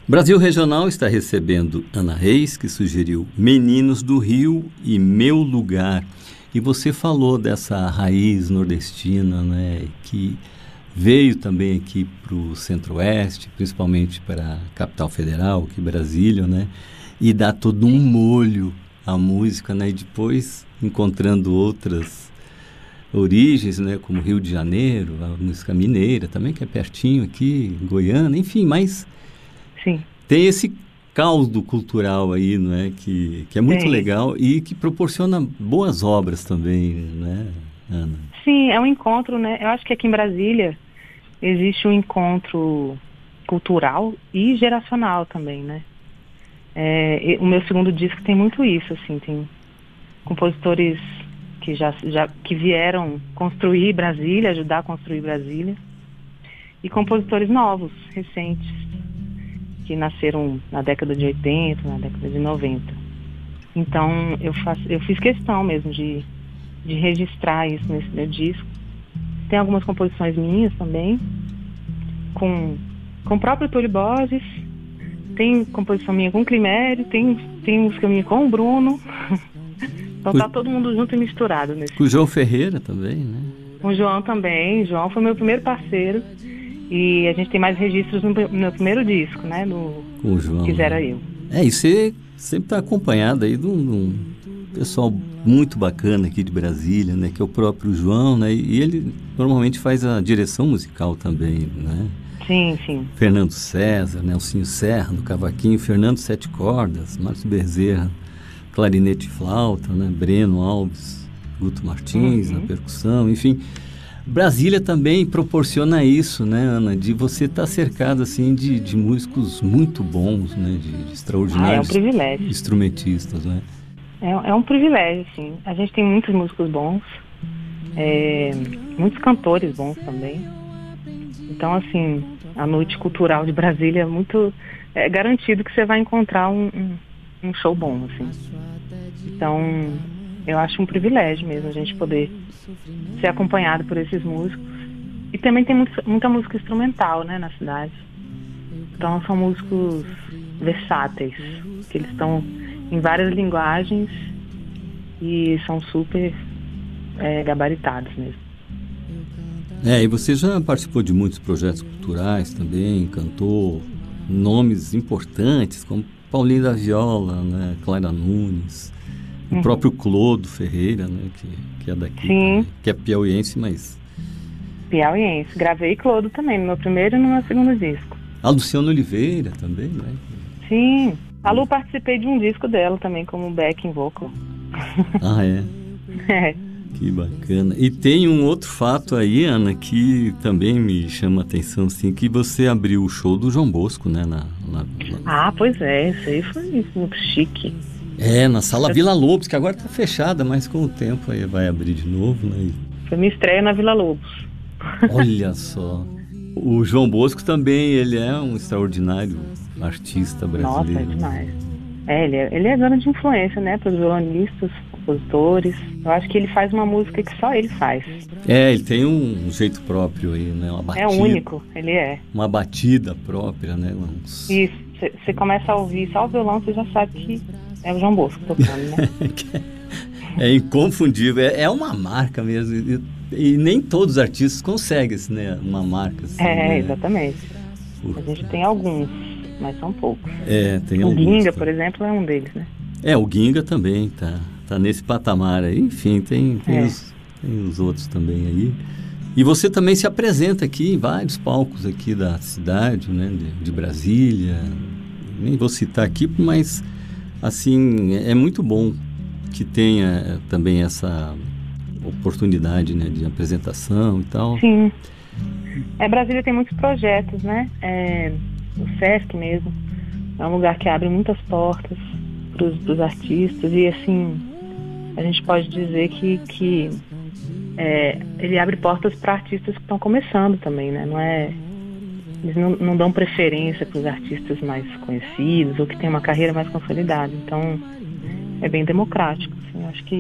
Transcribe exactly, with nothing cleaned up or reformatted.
Brasil Regional está recebendo Ana Reis, que sugeriu Meninos do Rio e Meu Lugar. E você falou dessa raiz nordestina, né, que veio também aqui para o Centro-Oeste, principalmente para a capital federal, aqui Brasília, né, e dá todo um molho à música, né, e depois encontrando outras origens, né, como Rio de Janeiro, a música mineira também, que é pertinho aqui, Goiânia, enfim, mas Sim. tem esse caldo cultural aí, não é, que, que é muito Tem. legal e que proporciona boas obras também, né, Ana? Sim, é um encontro, né? Eu acho que aqui em Brasília existe um encontro cultural e geracional também, né? É, o meu segundo disco tem muito isso, assim, tem compositores que já, já que vieram construir Brasília, ajudar a construir Brasília, e compositores novos, recentes, que nasceram na década de oitenta, na década de noventa. Então, eu, faço, eu fiz questão mesmo de, de registrar isso nesse meu disco. Tem algumas composições minhas também, com, com o próprio Túlio Borges, tem composição minha com o Climério, tem, tem música minha com o Bruno. Então tá todo mundo junto e misturado nesse. Com o João Ferreira também, né? Com o João também. O João foi meu primeiro parceiro. E a gente tem mais registros no meu primeiro disco, né? No Com o João. Quisera Eu. É, e você sempre está acompanhado aí de um, de um pessoal muito bacana aqui de Brasília, né? Que é o próprio João, né? E ele normalmente faz a direção musical também, né? Sim, sim. Fernando César, Nelsinho Serra no cavaquinho, Fernando Sete Cordas, Márcio Bezerra, clarinete e flauta, né? Breno Alves, Guto Martins, uhum, na percussão, enfim. Brasília também proporciona isso, né, Ana? De você estar tá cercado, assim, de, de músicos muito bons, né? De, de extraordinários ah, é um privilégio. instrumentistas, né? É, é um privilégio, sim. A gente tem muitos músicos bons, é, muitos cantores bons também. Então, assim, a noite cultural de Brasília é muito... É garantido que você vai encontrar um, um, um show bom, assim. Então, eu acho um privilégio mesmo a gente poder ser acompanhado por esses músicos. E também tem muito, muita música instrumental, né, na cidade. Então são músicos versáteis, que eles estão em várias linguagens e são super é, gabaritados mesmo. É, e você já participou de muitos projetos culturais também, cantou nomes importantes como Paulinho da Viola, né, Clara Nunes, o uhum. próprio Clodo Ferreira, né, que, que é daqui, também, que é piauiense, mas... Piauiense. Gravei Clodo também, no meu primeiro e no meu segundo disco. A Luciana Oliveira também, né? Sim. A Lu, participei de um disco dela também, como backing vocal. Ah, é? É. Que bacana. E tem um outro fato aí, Ana, que também me chama a atenção, assim, que você abriu o show do João Bosco, né? Na, na, na... Ah, pois é. Isso aí foi muito chique. É, na Sala Vila Lobos, que agora está fechada, mas com o tempo aí vai abrir de novo, né? Foi minha estreia na Vila Lobos. Olha só. O João Bosco também, ele é um extraordinário artista brasileiro. Nossa, é demais. É, ele é, ele é dono de influência, né? Para os violonistas, compositores. Eu acho que ele faz uma música que só ele faz. É, ele tem um jeito próprio aí, né? Uma batida, é único, ele é. Uma batida própria, né? Uns... Isso. Você começa a ouvir só o violão, você já sabe que é o João Bosco tocando, né? É inconfundível, é, é uma marca mesmo, e, e nem todos os artistas conseguem, né, uma marca assim, É, né? Exatamente. A gente tem alguns, mas são poucos. É, tem o alguns. O Ginga, tá. por exemplo, é um deles, né? É, o Ginga também tá, tá nesse patamar aí, enfim, tem, tem, é. os, tem os outros também aí. E você também se apresenta aqui em vários palcos aqui da cidade, né, de, de Brasília, nem vou citar aqui, mas... Assim, é muito bom que tenha também essa oportunidade, né, de apresentação e tal. Sim. É, Brasília tem muitos projetos, né? É, o Sesc mesmo é um lugar que abre muitas portas para os artistas e, assim, a gente pode dizer que, que é, ele abre portas para artistas que estão começando também, né? Não é... Eles não, não dão preferência para os artistas mais conhecidos ou que têm uma carreira mais consolidada. Então, é bem democrático. Assim, acho que